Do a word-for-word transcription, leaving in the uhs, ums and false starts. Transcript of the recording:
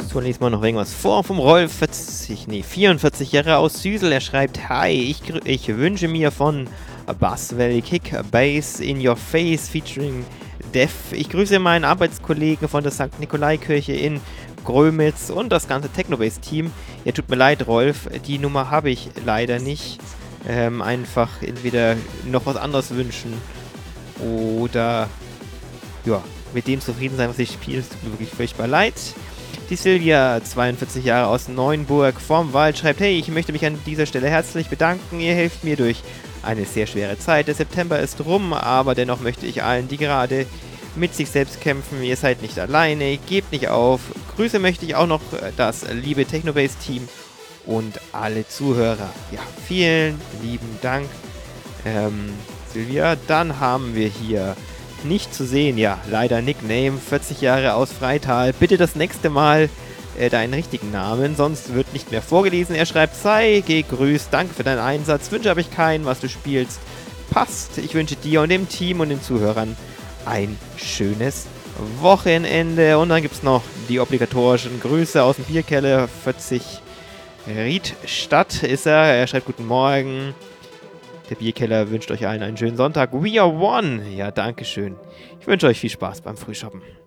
So, lesen wir noch irgendwas vor vom Rolf, vierzig, nee, vierundvierzig Jahre aus Süsel. Er schreibt, hi, ich, ich wünsche mir von Basswell Kick Bass in Your Face featuring Def. Ich grüße meinen Arbeitskollegen von der Sankt Nikolai-Kirche in Grömitz und das ganze Technobase-Team. Ja, tut mir leid, Rolf, die Nummer habe ich leider nicht. Ähm, einfach entweder noch was anderes wünschen oder, ja, mit dem zufrieden sein, was ich spiele. Es tut mir wirklich furchtbar leid. Die Silvia, zweiundvierzig Jahre aus Neuenburg vorm Wald, schreibt, hey, ich möchte mich an dieser Stelle herzlich bedanken. Ihr helft mir durch eine sehr schwere Zeit. Der September ist rum, aber dennoch möchte ich allen, die gerade mit sich selbst kämpfen, ihr seid nicht alleine, gebt nicht auf. Grüße möchte ich auch noch das liebe Technobase-Team und alle Zuhörer. Ja, vielen lieben Dank, ähm, Silvia. Dann haben wir hier nicht zu sehen, ja, leider Nickname, vierzig Jahre aus Freital. Bitte das nächste Mal äh, deinen richtigen Namen, sonst wird nicht mehr vorgelesen. Er schreibt, sei gegrüßt, danke für deinen Einsatz, Wünsche habe ich keinen, was du spielst passt. Ich wünsche dir und dem Team und den Zuhörern ein schönes Wochenende. Und dann gibt es noch die obligatorischen Grüße aus dem Bierkeller, vierzig Riedstadt ist er. Er schreibt, guten Morgen. Der Bierkeller wünscht euch allen einen schönen Sonntag. We are one. Ja, danke schön. Ich wünsche euch viel Spaß beim Frühshoppen.